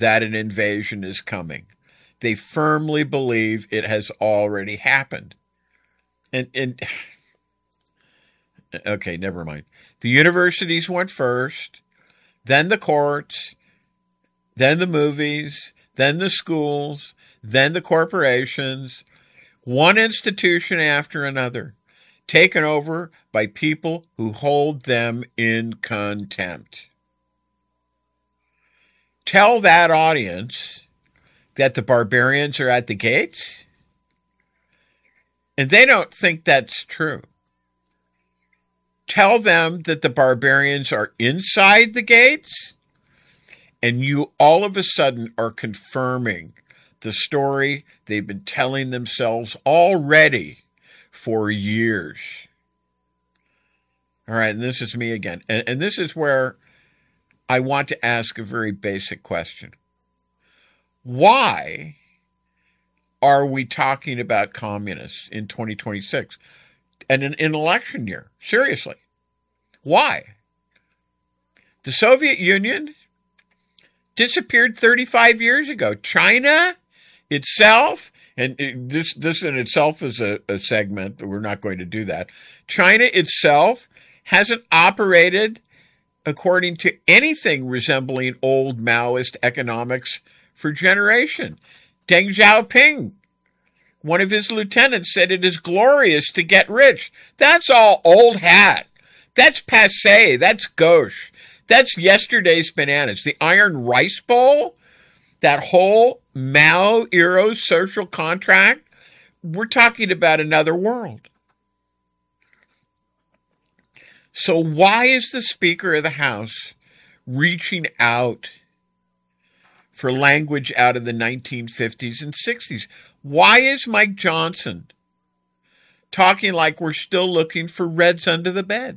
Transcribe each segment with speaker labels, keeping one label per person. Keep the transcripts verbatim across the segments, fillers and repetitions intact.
Speaker 1: that an invasion is coming. They firmly believe it has already happened. And, and okay, never mind. The universities went first, then the courts, then the movies, then the schools, then the corporations, one institution after another, taken over by people who hold them in contempt. Tell that audience that the barbarians are at the gates, and they don't think that's true. Tell them that the barbarians are inside the gates, and you all of a sudden are confirming the story they've been telling themselves already for years. All right, and this is me again. And, and this is where I want to ask a very basic question. Why are we talking about communists in twenty twenty-six and in an election year? Seriously. Why? The Soviet Union disappeared thirty-five years ago. China itself, and this this in itself is a, a segment, we're not going to do that. China itself hasn't operated according to anything resembling old Maoist economics for generation. Deng Xiaoping, one of his lieutenants, said it is glorious to get rich. That's all old hat. That's passé. That's gauche. That's yesterday's bananas. The Iron Rice Bowl, that whole Mao era social contract, we're talking about another world. So why is the Speaker of the House reaching out for language out of the nineteen fifties and sixties? Why is Mike Johnson talking like we're still looking for Reds under the bed?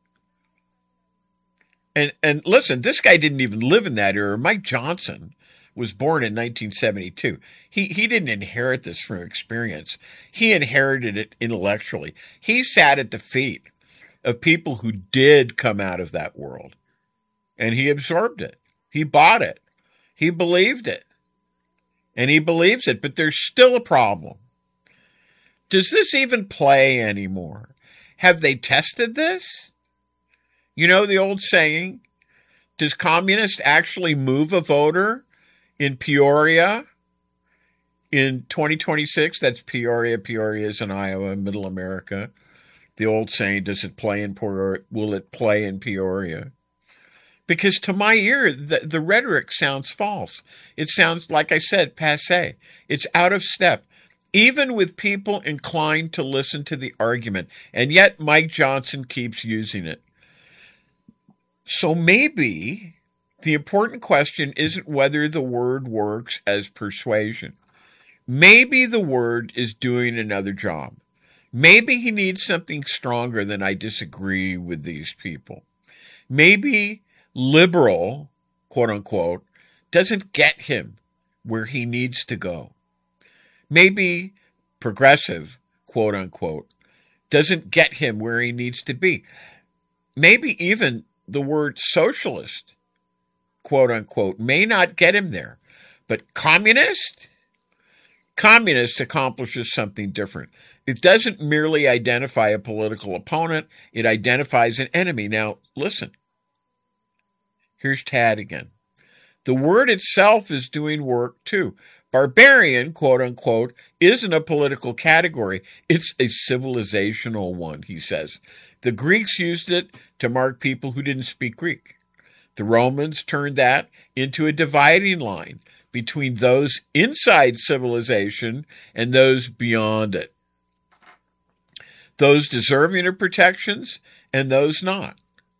Speaker 1: And and listen, this guy didn't even live in that era. Mike Johnson was born in nineteen seventy-two. He he didn't inherit this from experience. He inherited it intellectually. He sat at the feet of people who did come out of that world. And he absorbed it. He bought it. He believed it. And he believes it, but there's still a problem. Does this even play anymore? Have they tested this? You know the old saying, does communist actually move a voter in Peoria in twenty twenty-six? That's Peoria. Peoria is in Iowa, Middle America. The old saying, does it play in Peoria? Will it play in Peoria? Because to my ear, the, the rhetoric sounds false. It sounds, like I said, passé. It's out of step, even with people inclined to listen to the argument. And yet Mike Johnson keeps using it. So maybe the important question isn't whether the word works as persuasion. Maybe the word is doing another job. Maybe he needs something stronger than I disagree with these people. Maybe liberal, quote unquote, doesn't get him where he needs to go. Maybe progressive, quote unquote, doesn't get him where he needs to be. Maybe even the word socialist, quote unquote, may not get him there. But communist? Communist accomplishes something different. It doesn't merely identify a political opponent, it identifies an enemy. Now, listen. Here's Tad again. The word itself is doing work too. Barbarian, quote unquote, isn't a political category. It's a civilizational one, he says. The Greeks used it to mark people who didn't speak Greek. The Romans turned that into a dividing line between those inside civilization and those beyond it. Those deserving of protections and those not.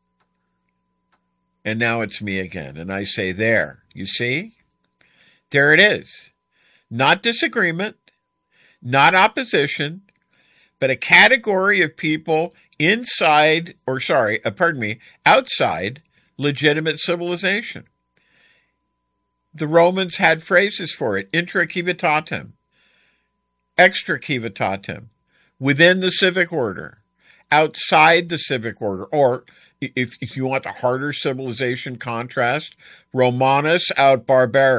Speaker 1: And now it's me again. And I say, there, you see? There it is. Not disagreement, not opposition, but a category of people inside, or sorry, uh, pardon me, outside legitimate civilization. The Romans had phrases for it, intra civitatem, extra civitatem, within the civic order, outside the civic order, or if, if you want the harder civilization contrast, Romanus aut barbarus.